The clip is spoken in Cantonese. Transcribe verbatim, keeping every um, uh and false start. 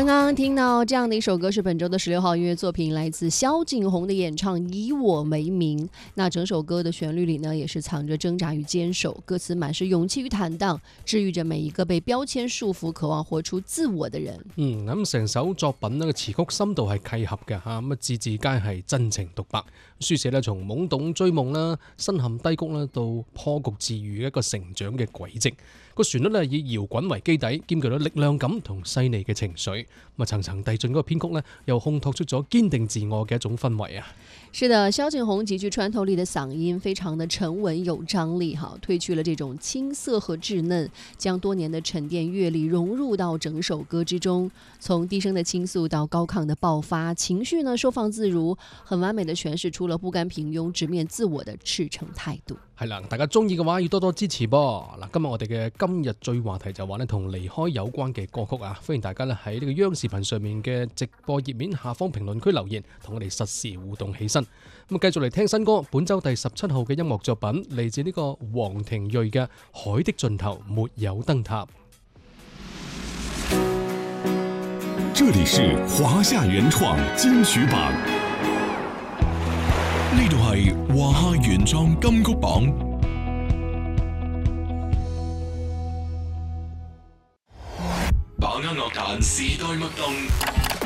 刚刚听到这样的一首歌是本周的十六号音乐作品，来自萧敬腾的演唱《以我为名》。那整首歌的旋律里呢，也是藏着挣扎与坚守，歌词满是勇氣與坦蕩，治愈着每一個被標籤束縛、渴望活出自我的人。 嗯，咁成首作品呢個詞曲深度係契合嘅嚇，咁啊字字皆係真情獨白，書寫咧從懵懂追夢啦、身陷低谷啦到破局自愈嘅一個成長嘅軌跡。個旋律咧以搖滾為基底，兼具咗力量感同細膩嘅情緒，咁啊層層遞進嗰個編曲咧，又烘托出咗堅定自我嘅一種氛圍啊！ 是的，萧敬騰極具穿透力的嗓音，非常的沉穩有張力哈，褪去了這種青澀和稚嫩，將多年的沉澱閱歷融入到整首歌之中，從低聲的傾訴到高亢的爆發，情緒呢收放自如，很完美的詮釋出了不甘平庸、直面自我的赤誠態度。 係啦，大家中意嘅話要多多支持噃。嗱，今日我哋嘅今日最話題就話咧同離開有關嘅歌曲啊，歡迎大家咧喺呢個央視頻上面嘅直播頁面下方評論區留言，同我哋實時互動起身。咁繼續嚟聽新歌，本週第十七號嘅音樂作品嚟自呢個黃庭睿嘅《海的盡頭沒有燈塔》。 這裡是華夏原創金曲榜，呢度係華夏原創金曲榜，把握樂壇時代脈動。